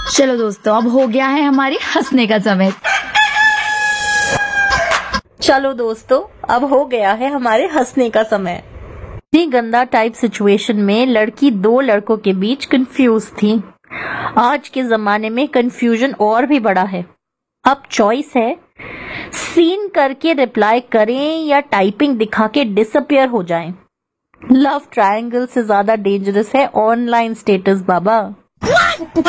चलो दोस्तों, अब हो गया है हमारी हंसने का समय। चलो दोस्तों, अब हो गया है हमारे हंसने का समय। इतनी गंदा टाइप सिचुएशन में लड़की दो लड़कों के बीच कंफ्यूज थी। आज के जमाने में कंफ्यूजन और भी बड़ा है। अब चॉइस है, सीन करके रिप्लाई करें या टाइपिंग दिखा के डिसअपियर हो जाएं। लव ट्रायंगल से ज्यादा डेंजरस है ऑनलाइन स्टेटस बाबा।